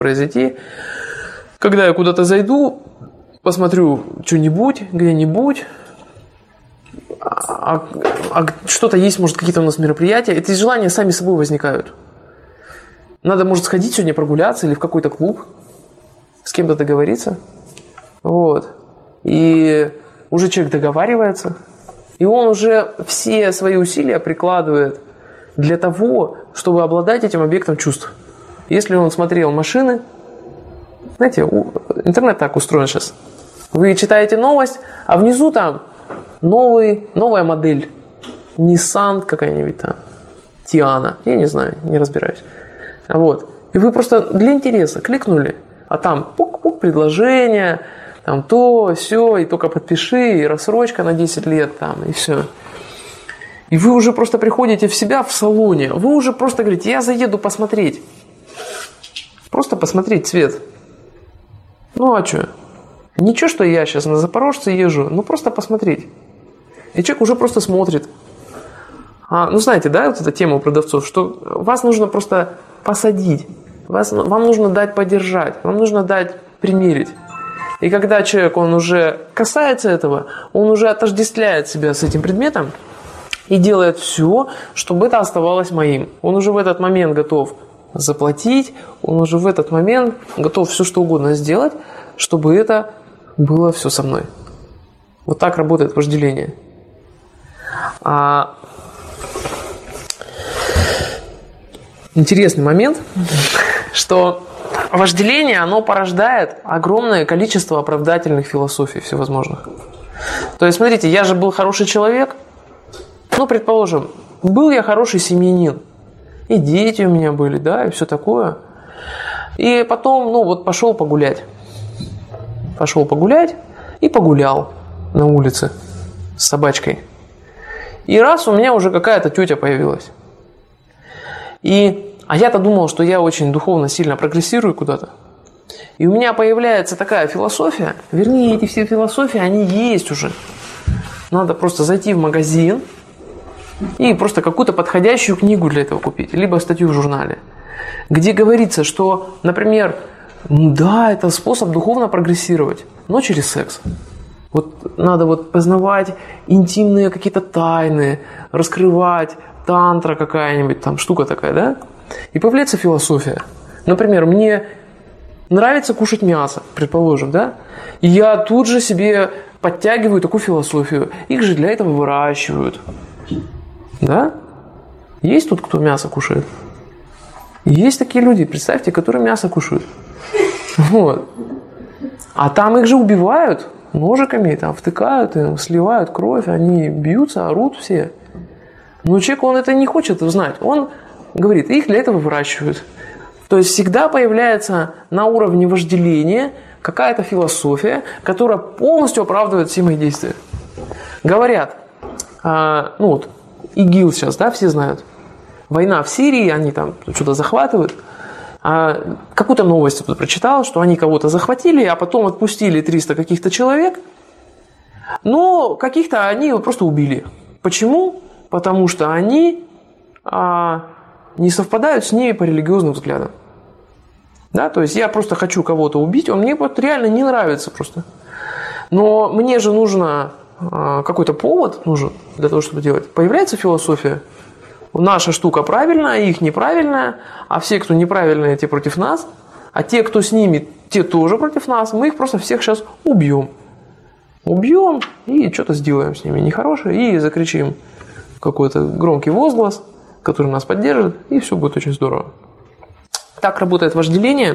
произойти. Когда я куда-то зайду, посмотрю что-нибудь, где-нибудь, а что-то есть, может, какие-то у нас мероприятия, эти желания сами собой возникают. Надо, может, сходить сегодня прогуляться или в какой-то клуб, с кем-то договориться. Вот. И уже человек договаривается, и он уже все свои усилия прикладывает для того, чтобы обладать этим объектом чувств. Если он смотрел машины, знаете, интернет так устроен сейчас. Вы читаете новость, а внизу там новая модель. Nissan какая-нибудь там. Tiana. Я не знаю, не разбираюсь. Вот. И вы просто для интереса кликнули, а там пук-пук предложение, там то, сё, и только подпиши, и рассрочка на 10 лет там, и все. И вы уже просто приходите в себя в салоне. Вы уже просто говорите, я заеду посмотреть. Просто посмотреть цвет. Ну а что? Ничего, что я сейчас на Запорожце езжу, ну просто посмотреть. И человек уже просто смотрит. Ну знаете, да, вот эта тема у продавцов, что вас нужно просто посадить. Вам нужно дать подержать, вам нужно дать примерить. И когда человек, он уже касается этого, он уже отождествляет себя с этим предметом и делает все, чтобы это оставалось моим. Он уже в этот момент готов заплатить, он уже в этот момент готов все что угодно сделать, чтобы это было все со мной. Вот так работает вожделение. Интересный момент, что вожделение, оно порождает огромное количество оправдательных философий всевозможных. То есть, смотрите, я же был хороший человек, ну, предположим, был я хороший семьянин, и дети у меня были, да, и все такое. И потом, ну, вот пошел погулять и погулял на улице с собачкой. И раз у меня уже какая-то тетя появилась. А я-то думал, что я очень духовно сильно прогрессирую куда-то. И у меня появляется такая философия, вернее, эти все философии, они есть уже. Надо просто зайти в магазин и просто какую-то подходящую книгу для этого купить, либо статью в журнале, где говорится, что, например, да, это способ духовно прогрессировать, но через секс. Вот надо вот познавать интимные какие-то тайны, раскрывать тантра какая-нибудь, там штука такая, да? И появляется философия. Например, мне нравится кушать мясо, предположим, да? И я тут же себе подтягиваю такую философию. Их же для этого выращивают. Да? Есть тут кто мясо кушает? Есть такие люди, представьте, которые мясо кушают. Вот. А там их же убивают ножиками, там втыкают, им сливают кровь, они бьются, орут все. Но человек, он это не хочет знать. Он говорит, их для этого выращивают. То есть всегда появляется на уровне вожделения какая-то философия, которая полностью оправдывает все мои действия. Говорят, ну вот, ИГИЛ сейчас, да, все знают. Война в Сирии, они там что-то захватывают. Какую-то новость я тут прочитал, что они кого-то захватили, а потом отпустили 300 каких-то человек. Но каких-то они просто убили. Почему? Потому что они не совпадают с ними по религиозным взглядам. Да, то есть я просто хочу кого-то убить, он мне вот реально не нравится просто. Но мне же нужно какой-то повод нужен для того, чтобы делать. Появляется философия. Наша штука правильная, их неправильная, а все, кто неправильные, те против нас, а те, кто с ними, те тоже против нас, мы их просто всех сейчас убьем. Убьем и что-то сделаем с ними нехорошее, и закричим какой-то громкий возглас, который нас поддержит, и все будет очень здорово. Так работает вожделение.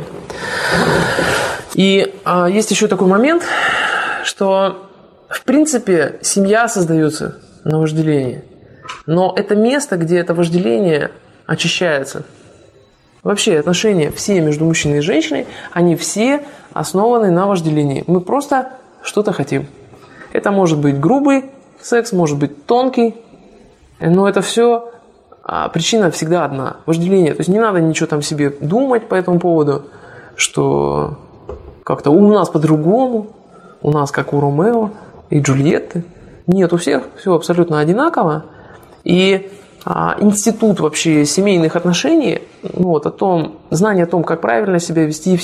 И есть еще такой момент, что в принципе семья создается на вожделении. Но это место, где это вожделение очищается. Вообще отношения все между мужчиной и женщиной, они все основаны на вожделении. Мы просто что-то хотим. Это может быть грубый секс, может быть тонкий, но это все причина всегда одна – вожделение. То есть не надо ничего там себе думать по этому поводу, что как-то у нас по-другому, у нас как у Ромео и Джульетты. Нет, у всех все абсолютно одинаково. И институт вообще семейных отношений, вот, знание о том, как правильно себя вести